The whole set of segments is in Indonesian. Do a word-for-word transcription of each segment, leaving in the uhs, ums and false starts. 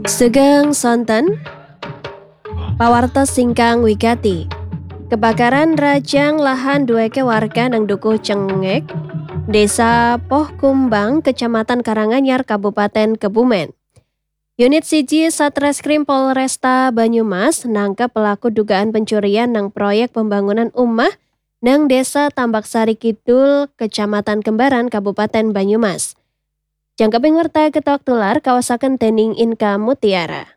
Sugeng sonten, pawartos singkang wigati. Kebakaran rajang lahan dueke warga nang Dukuh Cengek, Desa Poh Kumbang, Kecamatan Karanganyar, Kabupaten Kebumen. Unit siji Satreskrim Polresta Banyumas nangkep pelaku dugaan pencurian nang proyek pembangunan umah nang Desa Tambaksari Kidul, Kecamatan Kembaran, Kabupaten Banyumas. Jangkeping werta ketok tular kawasaken dening Inka Mutiara.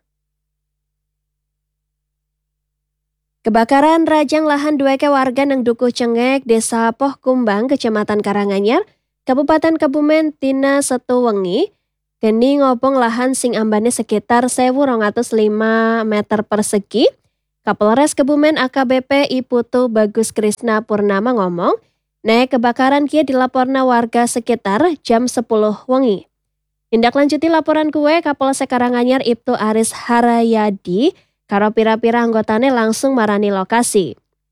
Kebakaran rajang lahan dueke warga nang Dukuh Cengek, Desa Poh Kumbang, Kecamatan Karanganyar, Kabupaten Kebumen tina setu wengi, geni ngobong lahan sing ambane sekitar seribu dua ratus lima meter persegi. Kapolres Kebumen A K B P I Putu Bagus Krisna Purnama ngomong, nek kebakaran kia dilaporna warga sekitar jam sepuluh wengi. Tindak lanjuti laporan kue Kapolsek Karanganyar Ibtu Aris Harayadi karo pira-pira anggotane langsung marani lokasi.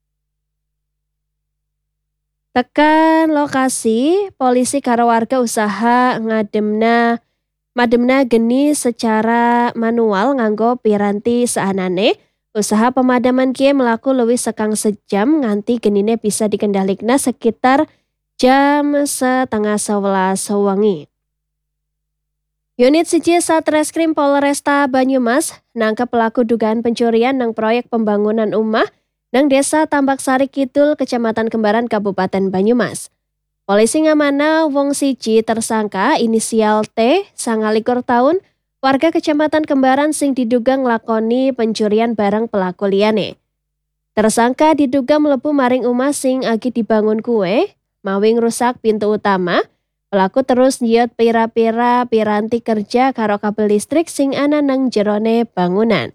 Tekan lokasi, polisi karo warga usaha ngademna mademna geni secara manual nganggo piranti saanane. Usaha pemadaman kie melaku leuwih sekang sejam nganti genine bisa dikendalikan sekitar jam setengah sebelas wengi. Unit siji Satreskrim Polresta Banyumas nangkep pelaku dugaan pencurian nang proyek pembangunan umah nang Desa Tambaksari Kidul, Kecamatan Kembaran, Kabupaten Banyumas. Polisi ngamana wong siji tersangka inisial T, sangalikur tahun, warga Kecamatan Kembaran sing diduga nglakoni pencurian barang pelaku liyane. Tersangka diduga mlebu maring umah sing agi dibangun kue, mawi ngrusak pintu utama. Pelaku terus nyiyot pira-pira piranti kerja karo kabel listrik sing ana nang jerone bangunan.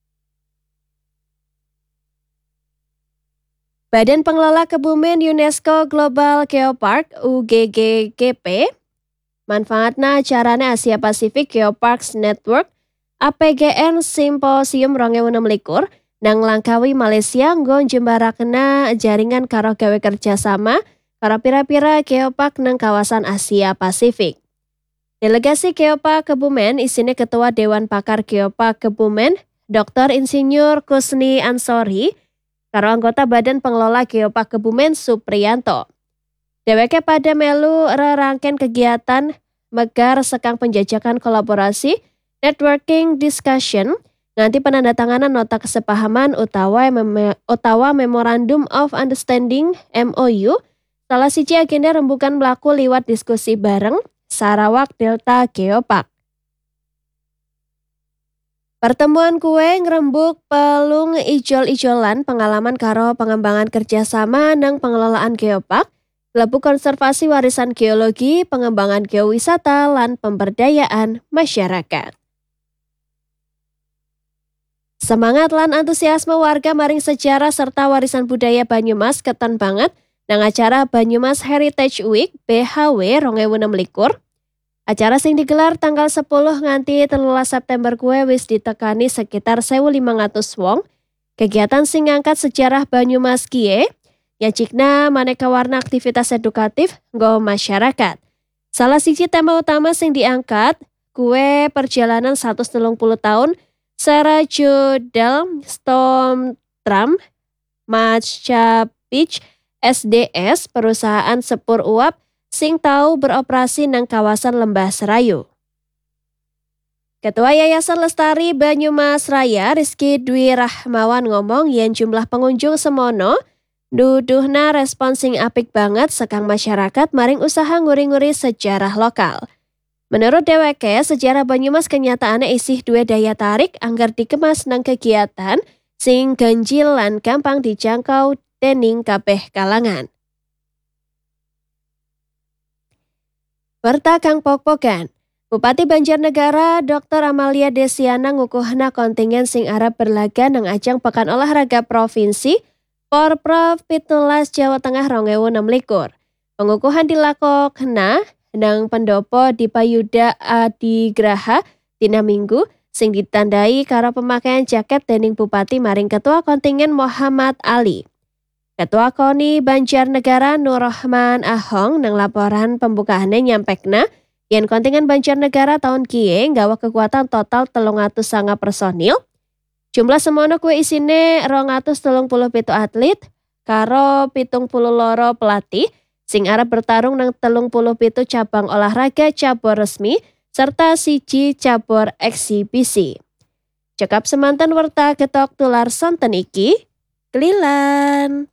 Badan Pengelola Kebumen UNESCO Global Geopark U G G G P manfaatna acarane Asia Pacific Geoparks Network A P G N Symposium dua ribu enam belas nang Langkawi Malaysia nggo njembarakna jaringan karo gawe kerjasama karo pira-pira geopark nang kawasan Asia Pasifik. Delegasi Geopark Kebumen isine Ketua Dewan Pakar Geopark Kebumen, Doktor Insinyur Kusni Ansori, karo anggota Badan Pengelola Geopark Kebumen Supriyanto. Dheweke pada melu rerangken kegiatan megar sekang penjajakan kolaborasi, networking discussion, nganti penandatanganan nota kesepahaman utawa, mem- utawa Memorandum of Understanding M O U. Salah siji agenda rembukan melaku liwat diskusi bareng Sarawak Delta Geopark. Pertemuan kue ngerembuk pelung ijol-ijolan pengalaman karo pengembangan kerjasama nang pengelolaan geopark, lebu konservasi warisan geologi, pengembangan geowisata, lan pemberdayaan masyarakat. Semangat lan antusiasme warga maring sejarah serta warisan budaya Banyumas keton banget nang acara Banyumas Heritage Week B H W dua ribu enam belas. Acara sing digelar tanggal sepuluh nganti telulas September kue wis ditekani sekitar seribu lima ratus wong. Kegiatan sing ngangkat sejarah Banyumas kie, yajikna maneka warna aktivitas edukatif nggo masyarakat. Salah siji tema utama sing diangkat, kue perjalanan seratus telung puluh tahun Sarajodel Storm Tram Majapahit S D S, perusahaan sepur uap sing tau beroperasi nang kawasan Lembah Serayu. Ketua Yayasan Lestari Banyumas Raya Rizky Dwi Rahmawan ngomong yen jumlah pengunjung semono nuduhna respon sing apik banget sekang masyarakat maring usaha nguri-nguri sejarah lokal. Menurut dheweke, sejarah Banyumas kenyataane isih duwe daya tarik anggar dikemas nang kegiatan sing ganjil lan gampang dijangkau dening kabeh kalangan. Werta kang pok-pokan, Bupati Banjarnegara Doktor Amalia Desiana ngukuhna kontingen sing arep berlaga nang ajang Pekan Olahraga Provinsi Porprov pitulas Jawa Tengah dua ribu enam belas. Pengukuhan dilakokna nang pendopo di Payuda Adigraha dina Minggu sing ditandai karo pemakaian jaket dening Bupati maring Ketua Kontingen Muhammad Ali. Ketua KONI Banjarnegara Nur Rahman Ahong nang laporan pembukaannya nyampekna Yen kontingen Banjarnegara tahun kie nggawa kekuatan total telung atus sanga personil. Jumlah semono kue isine rong atus telung puluh pitu atlet karo pitung puluh loro pelatih sing arep bertarung nang telung puluh pitu cabang olahraga cabur resmi serta siji cabur eksibisi. Cekap semanten werta ketok tular sonten iki, Kelilan.